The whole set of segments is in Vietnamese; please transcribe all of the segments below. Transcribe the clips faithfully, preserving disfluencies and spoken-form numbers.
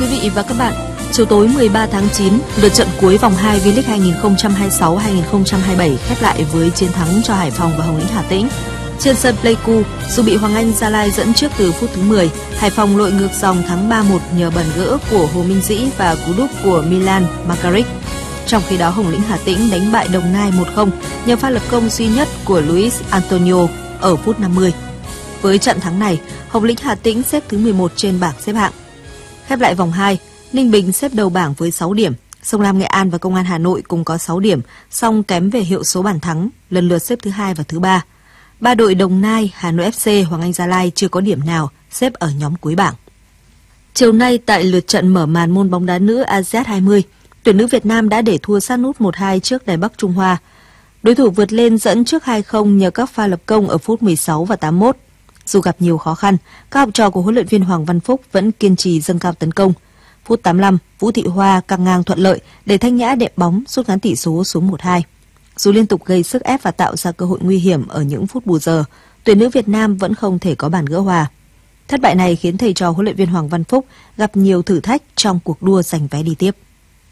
quý vị và các bạn, chiều tối mười ba tháng chín, lượt trận cuối vòng hai V-League hai nghìn không trăm hai mươi sáu hai nghìn không trăm hai mươi bảy khép lại với chiến thắng cho Hải Phòng và Hồng Lĩnh Hà Tĩnh. Trên sân Pleiku, dù bị Hoàng Anh Gia Lai dẫn trước từ phút thứ mười, Hải Phòng lội ngược dòng thắng ba một nhờ bàn gỡ của Hồ Minh Dĩ và cú đúp của Milan Makaric. Trong khi đó, Hồng Lĩnh Hà Tĩnh đánh bại Đồng Nai một không nhờ pha lập công duy nhất của Luis Antonio ở phút năm mươi. Với trận thắng này, Hồng Lĩnh Hà Tĩnh xếp thứ mười một trên bảng xếp hạng. Khép lại vòng hai, Ninh Bình xếp đầu bảng với sáu điểm, Sông Lam Nghệ An và Công an Hà Nội cùng có sáu điểm, song kém về hiệu số bàn thắng, lần lượt xếp thứ hai và thứ ba. Ba đội Đồng Nai, Hà Nội ép xê, Hoàng Anh Gia Lai chưa có điểm nào xếp ở nhóm cuối bảng. Chiều nay tại lượt trận mở màn môn bóng đá nữ a si át hai mươi, tuyển nữ Việt Nam đã để thua sát nút một hai trước Đài Bắc Trung Hoa. Đối thủ vượt lên dẫn trước hai không nhờ các pha lập công ở phút mười sáu và tám mươi mốt. Dù gặp nhiều khó khăn, các học trò của huấn luyện viên Hoàng Văn Phúc vẫn kiên trì dâng cao tấn công. Phút tám mươi lăm, Vũ Thị Hoa căng ngang thuận lợi để Thanh Nhã đệm bóng rút ngắn tỷ số xuống một hai. Dù liên tục gây sức ép và tạo ra cơ hội nguy hiểm ở những phút bù giờ, tuyển nữ Việt Nam vẫn không thể có bàn gỡ hòa. Thất bại này khiến thầy trò huấn luyện viên Hoàng Văn Phúc gặp nhiều thử thách trong cuộc đua giành vé đi tiếp.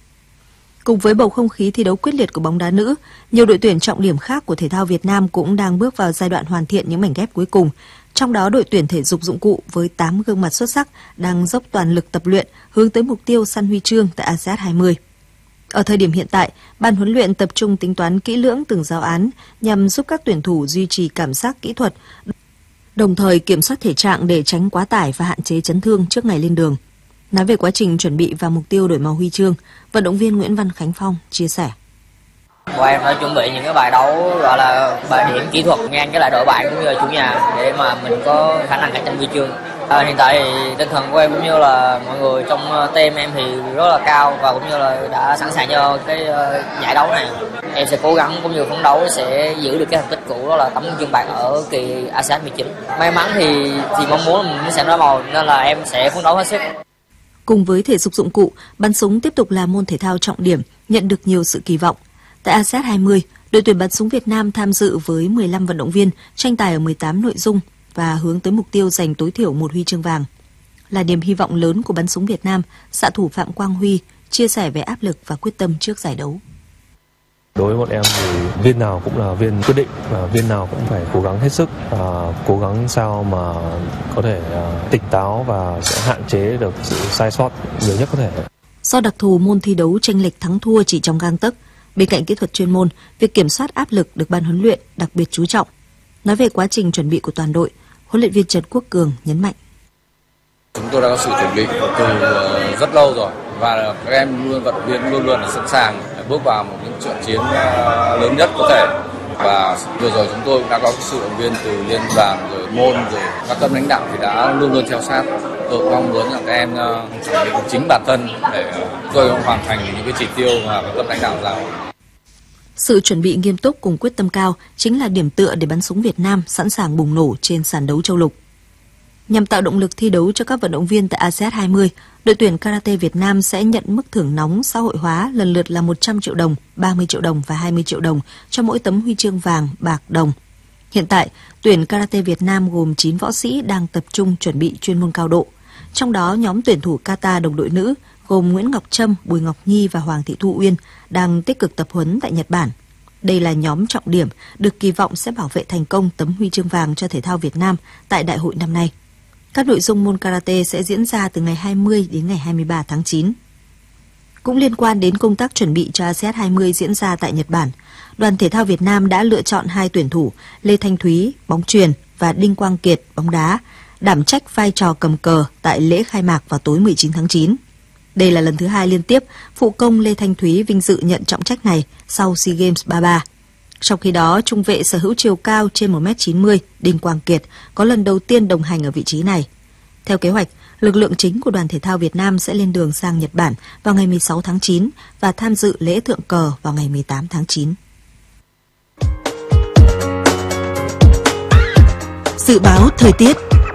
Cùng với bầu không khí thi đấu quyết liệt của bóng đá nữ, nhiều đội tuyển trọng điểm khác của thể thao Việt Nam cũng đang bước vào giai đoạn hoàn thiện những mảnh ghép cuối cùng. Trong đó, đội tuyển thể dục dụng cụ với tám gương mặt xuất sắc đang dốc toàn lực tập luyện hướng tới mục tiêu săn huy chương tại a si át hai mươi. Ở thời điểm hiện tại, ban huấn luyện tập trung tính toán kỹ lưỡng từng giáo án nhằm giúp các tuyển thủ duy trì cảm giác kỹ thuật, đồng thời kiểm soát thể trạng để tránh quá tải và hạn chế chấn thương trước ngày lên đường. Nói về quá trình chuẩn bị và mục tiêu đổi màu huy chương, vận động viên Nguyễn Văn Khánh Phong chia sẻ. Bọn em đã chuẩn bị những cái bài đấu gọi là bài điểm kỹ thuật ngang với lại đội bạn cũng như là chủ nhà để mà mình có khả năng cạnh tranh huy chương. À, hiện tại thì tinh thần của em cũng như là mọi người trong team em thì rất là cao và cũng như là đã sẵn sàng cho cái uh, giải đấu này. Em sẽ cố gắng cũng như phấn đấu sẽ giữ được cái thành tích cũ, đó là tấm huy chương bạc ở kỳ a si át mười chín. May mắn thì thì mong muốn là mình sẽ đổi màu nên là em sẽ phấn đấu hết sức. Cùng với thể dục dụng cụ, bắn súng tiếp tục là môn thể thao trọng điểm, nhận được nhiều sự kỳ vọng. Tại a si át hai mươi, đội tuyển bắn súng Việt Nam tham dự với mười lăm vận động viên, tranh tài ở mười tám nội dung và hướng tới mục tiêu giành tối thiểu một huy chương vàng. Là niềm hy vọng lớn của bắn súng Việt Nam, xạ thủ Phạm Quang Huy chia sẻ về áp lực và quyết tâm trước giải đấu. Đối với bọn em thì viên nào cũng là viên quyết định và viên nào cũng phải cố gắng hết sức, và cố gắng sao mà có thể uh, tỉnh táo và sẽ hạn chế được sự sai sót nhiều nhất có thể. Do đặc thù môn thi đấu chênh lệch thắng thua chỉ trong gang tấc, bên cạnh kỹ thuật chuyên môn, việc kiểm soát áp lực được ban huấn luyện đặc biệt chú trọng. Nói về quá trình chuẩn bị của toàn đội, huấn luyện viên Trần Quốc Cường nhấn mạnh. Chúng tôi đã có sự chuẩn bị từ rất lâu rồi và các em luôn vận động viên luôn luôn là sẵn sàng bước vào một những trận chiến lớn nhất có thể. Và vừa rồi chúng tôi đã có sự động viên từ liên đoàn rồi môn rồi các cấp lãnh đạo thì đã luôn luôn theo sát. Tôi mong muốn là các em chuẩn bị chính bản thân để tôi hoàn thành những cái chỉ tiêu mà các cấp lãnh đạo giao. Sự chuẩn bị nghiêm túc cùng quyết tâm cao chính là điểm tựa để bắn súng Việt Nam sẵn sàng bùng nổ trên sàn đấu châu lục. Nhằm tạo động lực thi đấu cho các vận động viên tại a si át hai mươi, đội tuyển Karate Việt Nam sẽ nhận mức thưởng nóng xã hội hóa lần lượt là một trăm triệu đồng, ba mươi triệu đồng và hai mươi triệu đồng cho mỗi tấm huy chương vàng, bạc, đồng. Hiện tại, tuyển Karate Việt Nam gồm chín võ sĩ đang tập trung chuẩn bị chuyên môn cao độ. Trong đó, nhóm tuyển thủ kata đồng đội nữ gồm Nguyễn Ngọc Trâm, Bùi Ngọc Nhi và Hoàng Thị Thu Uyên đang tích cực tập huấn tại Nhật Bản. Đây là nhóm trọng điểm được kỳ vọng sẽ bảo vệ thành công tấm huy chương vàng cho thể thao Việt Nam tại đại hội năm nay. Các nội dung môn karate sẽ diễn ra từ ngày hai mươi đến ngày hai mươi ba tháng chín. Cũng liên quan đến công tác chuẩn bị cho a si át hai mươi diễn ra tại Nhật Bản, đoàn thể thao Việt Nam đã lựa chọn hai tuyển thủ Lê Thanh Thúy, bóng chuyền và Đinh Quang Kiệt, bóng đá, đảm trách vai trò cầm cờ tại lễ khai mạc vào tối mười chín tháng chín. Đây là lần thứ hai liên tiếp phụ công Lê Thanh Thúy vinh dự nhận trọng trách này sau SEA Games ba mươi ba. Trong khi đó, trung vệ sở hữu chiều cao trên một mét chín mươi, Đinh Quang Kiệt có lần đầu tiên đồng hành ở vị trí này. Theo kế hoạch, lực lượng chính của đoàn thể thao Việt Nam sẽ lên đường sang Nhật Bản vào ngày mười sáu tháng chín và tham dự lễ thượng cờ vào ngày mười tám tháng chín. Dự báo thời tiết.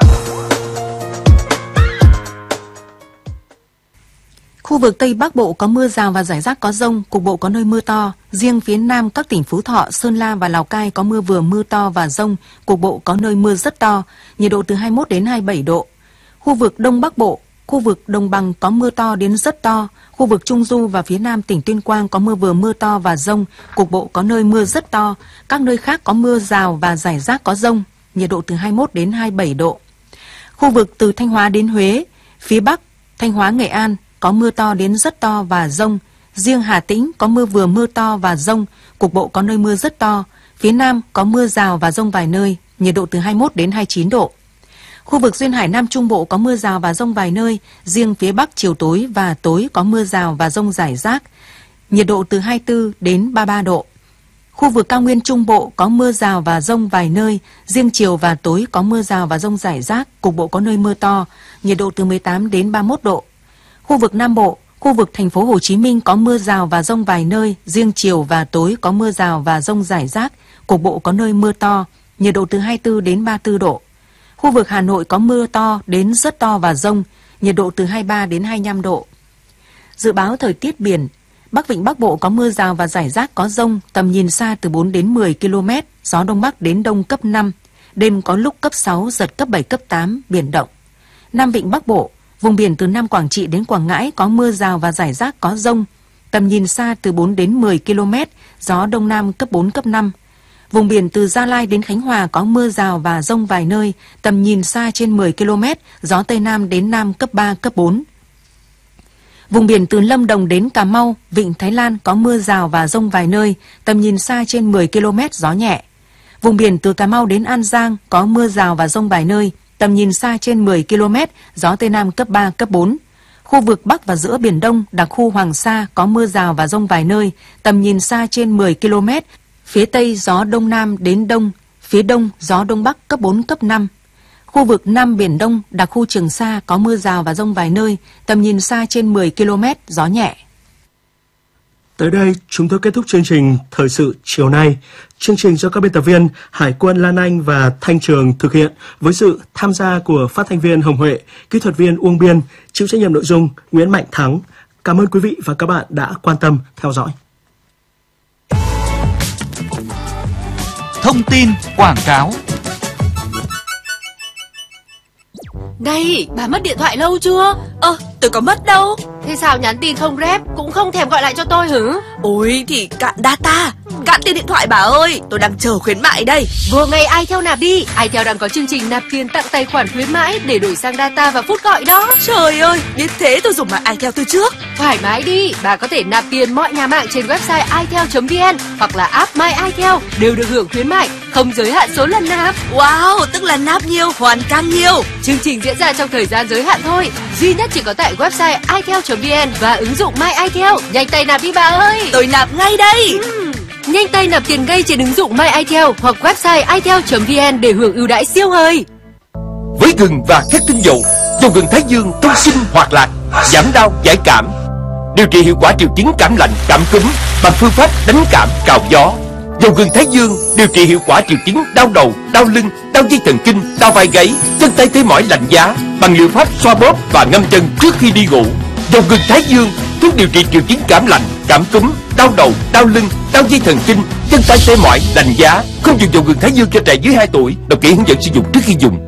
Khu vực Tây Bắc Bộ có mưa rào và rải rác có dông, cục bộ có nơi mưa to. Riêng phía Nam các tỉnh Phú Thọ, Sơn La và Lào Cai có mưa vừa mưa to và dông, cục bộ có nơi mưa rất to, nhiệt độ từ hai mươi mốt đến hai mươi bảy độ. Khu vực Đông Bắc Bộ khu vực đồng bằng có mưa to đến rất to, khu vực Trung Du và phía Nam tỉnh Tuyên Quang có mưa vừa mưa to và dông, cục bộ có nơi mưa rất to, các nơi khác có mưa rào và rải rác có dông, nhiệt độ từ hai mươi mốt đến hai mươi bảy độ. Khu vực từ Thanh Hóa đến Huế, phía Bắc, Thanh Hóa, Nghệ An có mưa to đến rất to và dông, riêng Hà Tĩnh có mưa vừa mưa to và dông, cục bộ có nơi mưa rất to, phía Nam có mưa rào và dông vài nơi, nhiệt độ từ hai mươi mốt đến hai mươi chín độ. Khu vực duyên hải Nam Trung Bộ có mưa rào và dông vài nơi, riêng phía Bắc chiều tối và tối có mưa rào và dông rải rác, nhiệt độ từ hai mươi tư đến ba mươi ba độ. Khu vực cao nguyên Trung Bộ có mưa rào và dông vài nơi, riêng chiều và tối có mưa rào và dông rải rác, cục bộ có nơi mưa to, nhiệt độ từ mười tám đến ba mươi mốt độ. Khu vực Nam Bộ, khu vực thành phố Hồ Chí Minh có mưa rào và dông vài nơi, riêng chiều và tối có mưa rào và dông rải rác, cục bộ có nơi mưa to, nhiệt độ từ hai mươi tư đến ba mươi tư độ. Khu vực Hà Nội có mưa to đến rất to và dông, nhiệt độ từ hai mươi ba đến hai mươi lăm độ. Dự báo thời tiết biển, Bắc Vịnh Bắc Bộ có mưa rào và rải rác có dông, tầm nhìn xa từ bốn đến mười ki lô mét, gió Đông Bắc đến Đông cấp năm, đêm có lúc cấp sáu, giật cấp bảy, cấp tám, biển động. Nam Vịnh Bắc Bộ, vùng biển từ Nam Quảng Trị đến Quảng Ngãi có mưa rào và rải rác có dông, tầm nhìn xa từ bốn đến mười ki lô mét, gió Đông Nam cấp bốn, cấp năm. Vùng biển từ Gia Lai đến Khánh Hòa có mưa rào và dông vài nơi, tầm nhìn xa trên mười ki lô mét, gió Tây Nam đến Nam cấp ba, cấp bốn. Vùng biển từ Lâm Đồng đến Cà Mau, Vịnh Thái Lan có mưa rào và dông vài nơi, tầm nhìn xa trên mười ki lô mét, gió nhẹ. Vùng biển từ Cà Mau đến An Giang có mưa rào và dông vài nơi, tầm nhìn xa trên mười ki lô mét, gió Tây Nam cấp ba, cấp bốn. Khu vực Bắc và giữa Biển Đông, đặc khu Hoàng Sa có mưa rào và dông vài nơi, tầm nhìn xa trên mười ki lô mét, phía Tây gió Đông Nam đến Đông, phía Đông gió Đông Bắc cấp bốn, cấp năm. Khu vực Nam Biển Đông, đặc khu Trường Sa có mưa rào và dông vài nơi, tầm nhìn xa trên mười ki lô mét, gió nhẹ. Tới đây, chúng tôi kết thúc chương trình Thời sự chiều nay. Chương trình do các biên tập viên Hải quân Lan Anh và Thanh Trường thực hiện với sự tham gia của phát thanh viên Hồng Huệ, kỹ thuật viên Uông Biên, chịu trách nhiệm nội dung Nguyễn Mạnh Thắng. Cảm ơn quý vị và các bạn đã quan tâm theo dõi. Thông tin quảng cáo. Này, bà mất điện thoại lâu chưa? Ơ, tôi có mất đâu. Thế sao nhắn tin không rep, cũng không thèm gọi lại cho tôi hử? Ôi thì cạn data, cạn tiền điện thoại bà ơi, tôi đang chờ khuyến mại đây. Vừa ngày iTel nạp đi, iTel đang có chương trình nạp tiền tặng tài khoản khuyến mãi để đổi sang data và phút gọi đó. Trời ơi, biết thế tôi dùng mạng iTel từ trước. Thoải mái đi, bà có thể nạp tiền mọi nhà mạng trên website itel chấm vn hoặc là app My iTel đều được hưởng khuyến mại, không giới hạn số lần nạp. Wow, tức là nạp nhiều, hoàn càng nhiều. Chương trình diễn ra trong thời gian giới hạn thôi, duy nhất chỉ có tại website itel chấm vn và ứng dụng My iTel. Nhanh tay nạp đi bà ơi. Tôi nạp ngay đây. Uhm. Nhanh tay nạp tiền ngay trên ứng dụng My iTel hoặc website itel chấm vn để hưởng ưu đãi siêu hời. Với gừng và các tinh dầu, dầu gừng Thái Dương thông sinh hoạt lạc, giảm đau giải cảm, điều trị hiệu quả triệu chứng cảm lạnh, cảm cúm bằng phương pháp đánh cảm cào gió. Dầu gừng Thái Dương điều trị hiệu quả triệu chứng đau đầu, đau lưng, đau dây thần kinh, đau vai gáy, chân tay tê mỏi lạnh giá bằng liệu pháp xoa bóp và ngâm chân trước khi đi ngủ. Dầu gừng Thái Dương thuốc điều trị triệu chứng cảm lạnh, cảm cúm, đau đầu, đau lưng, đau dây thần kinh, chân tay tê mỏi lạnh giá. Không dùng dầu gừng Thái Dương cho trẻ dưới hai tuổi. Đọc kỹ hướng dẫn sử dụng trước khi dùng.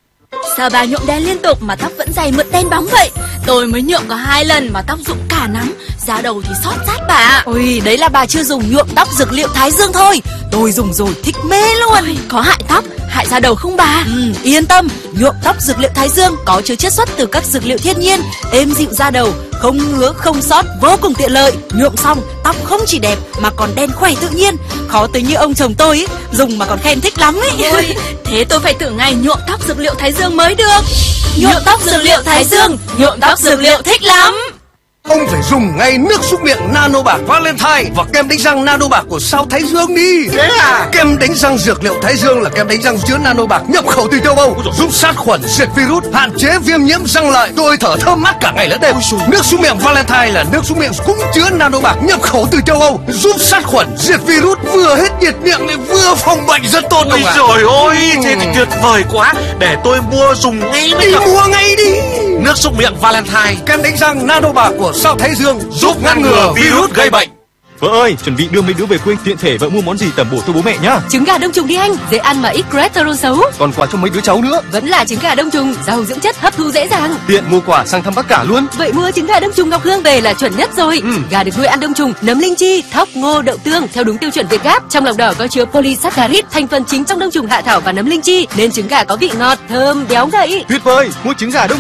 Sao bà nhuộm đen liên tục mà tóc vẫn dày mượt đen bóng vậy? Tôi mới nhuộm có hai lần mà tóc rụng cả nắm, da đầu thì xót rát bà. Ôi, đấy là bà chưa dùng nhuộm tóc dược liệu Thái Dương thôi. Tôi dùng rồi thích mê luôn. Ôi, có hại tóc, hại da đầu không bà? Ừ, yên tâm, nhuộm tóc dược liệu Thái Dương có chứa chiết xuất từ các dược liệu thiên nhiên, êm dịu da đầu, không ngứa không xót, vô cùng tiện lợi. Nhuộm xong tóc không chỉ đẹp mà còn đen khỏe tự nhiên. Khó tới như ông chồng tôi ý, dùng mà còn khen thích lắm ấy. Ôi, thế tôi phải thử ngày nhuộm tóc dược liệu Thái Dương mới được. Nhuộm tóc dược liệu Thái Dương, nhuộm tóc dược liệu thích lắm. Ông phải dùng ngay nước súc miệng Nano Bạc Valentine và kem đánh răng Nano Bạc của sao Thái Dương đi. Thế à? Kem đánh răng dược liệu Thái Dương là kem đánh răng chứa Nano Bạc nhập khẩu từ châu Âu, giúp sát khuẩn, diệt virus, hạn chế viêm nhiễm răng lợi. Tôi thở thơm mát cả ngày lẫn đêm. Nước súc miệng Valentine là nước súc miệng cũng chứa Nano Bạc nhập khẩu từ châu Âu, giúp sát khuẩn, diệt virus, vừa hết nhiệt miệng lại vừa phòng bệnh rất tốt. Ôi trời ơi, thế thì tuyệt vời quá. Để tôi mua dùng ngay đi. Mua ngay đi. Nước súc miệng Valentine, kem đánh răng Nano Bạc của sao Thái Dương giúp ngăn ngừa virus gây bệnh. Vợ ơi, chuẩn bị đưa mấy đứa về quê tiện thể vợ mua món gì tẩm bổ cho bố mẹ nhá. Trứng gà đông trùng đi anh, dễ ăn mà ít cholesterol xấu. Còn quà cho mấy đứa cháu nữa. Vẫn là trứng gà đông trùng, giàu dưỡng chất, hấp thu dễ dàng. Tiện mua quà sang thăm bác cả luôn. Vậy mua trứng gà đông trùng Ngọc Hương về là chuẩn nhất rồi. Ừ. Gà được nuôi ăn đông trùng, nấm linh chi, thóc, ngô, đậu tương theo đúng tiêu chuẩn Việt Gáp. Trong lòng đỏ có chứa polysaccharide, thành phần chính trong đông trùng hạ thảo và nấm linh chi, nên trứng gà có vị ngọt, thơm, béo ngậy. Tuyệt vời, mua trứng gà đông